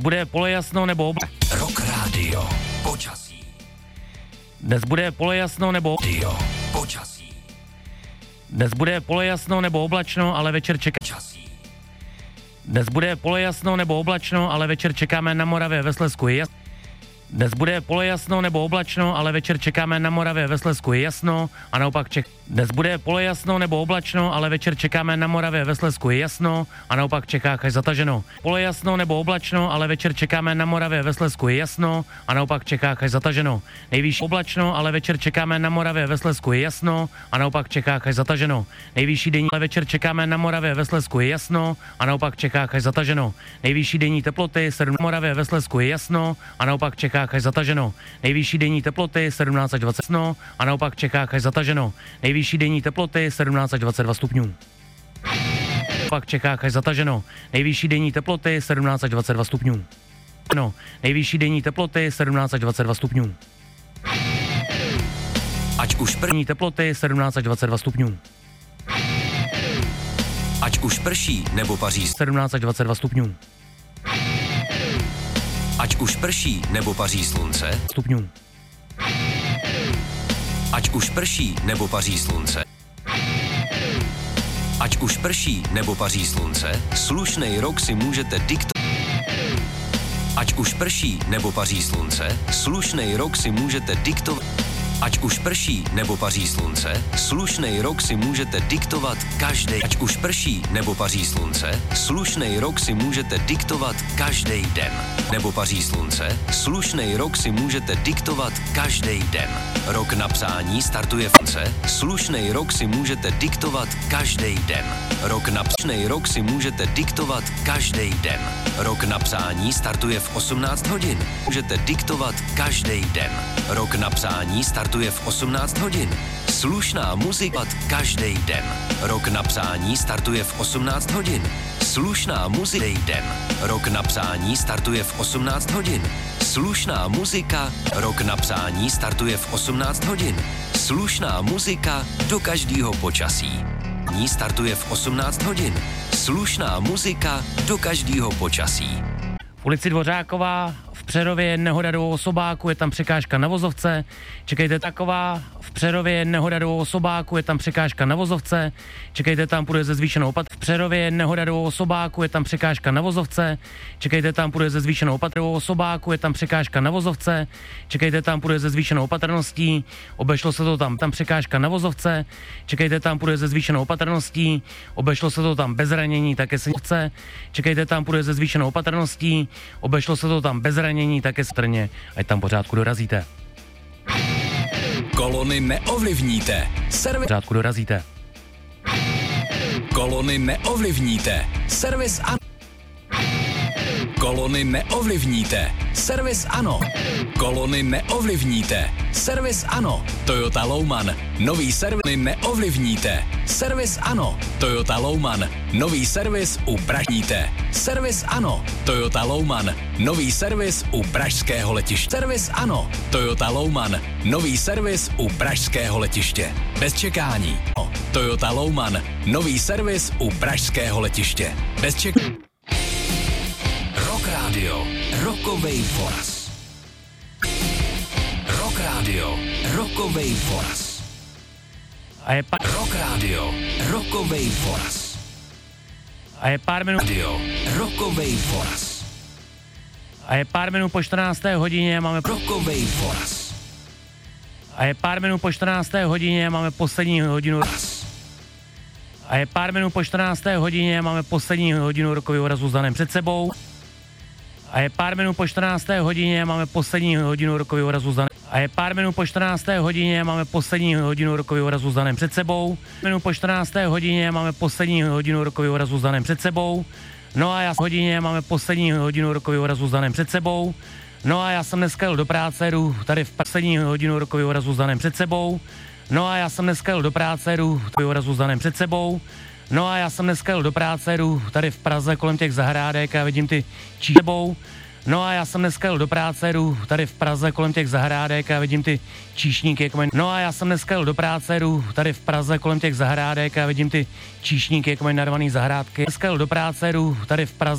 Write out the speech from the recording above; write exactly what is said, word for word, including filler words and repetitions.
Bude polojasno nebo obla... Rock Radio. Počasí. Dnes bude polojasno nebo... Radio. Počasí. Dnes bude polojasno nebo oblačno, ale večer čeká... Počasí. Dnes bude polojasno nebo oblačno, ale večer čekáme na Moravě ve Slezsku je jas... Dnes bude polojasno nebo oblačno, ale večer čekáme na Moravě ve Slezsku je jasno a naopak Čech. Dnes bude polojasno nebo oblačno, ale večer čekáme na Moravě ve Slezsku je jasno a naopak v Čechách až zataženo. Polojasno nebo oblačno, ale večer čekáme na Moravě ve Slezsku je jasno a naopak v Čechách až zataženo. Nejvyšší oblačno, ale večer čekáme na Moravě ve Slezsku je jasno a naopak v Čechách až zataženo. Nejvyšší denní ale večer čekáme na Moravě ve Slezsku je jasno a naopak v Čechách až zataženo. Nejvyšší denní teploty sedm Moravě ve Slezsku je jasno a naopak v Čechách až zataženo. Nejvyšší denní teploty sedmnáct až dvacet no a naopak v Čechách až zataženo. Nejvyšší denní teploty sedmnáct až dvacet dva stupňů. Naopak v Čechách až zataženo. Nejvyšší denní teploty sedmnáct až dvacet dva stupňů. No, nejvyšší denní teploty sedmnáct až dvacet dva stupňů. Ať už pr... Denní teploty sedmnáct až dvacet dva stupňů. Ať už prší nebo paří sedmnáct až dvacet dva stupňů. Ať už prší nebo paří slunce Stupňů. Ať už prší nebo paří slunce Ať už prší nebo paří slunce, slušnej rok si můžete diktovat. Ať už prší nebo paří slunce, slušnej rok si můžete diktovat. Ať už prší nebo paří slunce, slušnej rok si můžete diktovat každý. Ať už prší nebo paří slunce, slušnej rok si můžete diktovat každý den. Nebo paří slunce, slušnej rok si můžete diktovat každý den. Rok na psání startuje v slunce, slušnej rok si můžete diktovat každý den. Rok na psání rok si můžete diktovat každý den. Rok na psání startuje v osmnáct hodin. Můžete diktovat každý den. Rok na psání startuje v osmnáct hodin. Slušná muzika každý den. Rok na psání startuje v osmnáct hodin. Slušná muzika den. Rok na psání startuje v osmnáct hodin. Slušná muzika. Rok na psání startuje v osmnáct hodin. Slušná muzika do každého počasí. Ní startuje v osmnáct hodin. Slušná muzika do každého počasí. V ulici Dvořáková v Přerově je nehoda dvou osobáků, je tam překážka na vozovce. Čekejte taková, v Přerově je nehoda dvou osobáků, je tam překážka na vozovce. Čekejte tam, půjde ze zvýšenou opatrností. V Přerově je nehoda dvou osobáků, je tam překážka na vozovce. Čekejte tam, půjde ze zvýšenou opatrností. Osobáků, je tam překážka na vozovce. Čekejte tam, půjde ze zvýšenou opatrností. Obešlo se to tam, tam překážka na vozovce. Čekejte tam, půjde ze zvýšenou opatrností. Obešlo se to tam bez ranění, také se chce. Čekejte tam, půjde ze zvýšenou opatrností. Obešlo se to tam bez ranění, také strně, ať tam pořádku dorazíte. Kolony neovlivníte. Servis. Pořádku dorazíte. Kolony neovlivníte. Servis a... Kolony neovlivníte. Servis ano. Kolony neovlivníte. Servis ano. Toyota Louman. Nový servis neovlivníte. Servis ano. Toyota Louman. Nový servis u Pražníte. Servis ano. Toyota Louman. Nový servis u Pražského letiště. Servis ano. Toyota Louman. Nový servis u Pražského letiště. Bez čekání. Toyota Louman. Nový servis u Pražského letiště. Bez čekání. Rock Radio, Rockovej Foras. Rock Radio, Rockovej Foras. A je, pa- Rock Radio, Rockovej Foras. a je pár minut Radio, Rockovej Foras. a je pár minut po čtrnácté hodině, máme Rockovej Foras. a je pár minut po čtrnácté hodině, máme poslední hodinu a je pár minut po čtrnácté hodině, máme poslední hodinu rokového razu s Danem před sebou. A je pár minut po čtrnácté hodině, máme poslední hodinu rokového razu s Danem. A je pár minut po čtrnácté hodině, máme poslední hodinu rokového razu s Danem před sebou. Minut po čtrnácté hodině, máme poslední hodinu rokového razu s Danem před sebou. No a já v hodině máme poslední hodinu rokového razu s Danem před sebou. No a já jsem dneska jel do práce, jdu tady v poslední hodinu rokového razu s Danem před sebou. No a já jsem dneska jel do práce, jdu rokového razu s Danem před sebou. No a já jsem dneska jel do práce, jdu tady v Praze kolem těch zahrádek a vidím ty číšebou. No a já jsem dneska jel do práce, jdu tady v Praze kolem těch zahrádek a vidím ty číšníky, jak mají... No a já jsem dneska jel do práce, jdu tady v Praze kolem těch zahrádek a vidím ty číšníky, jak mají narvaný zahrádky. Dneska jel do práce, jdu tady v Praze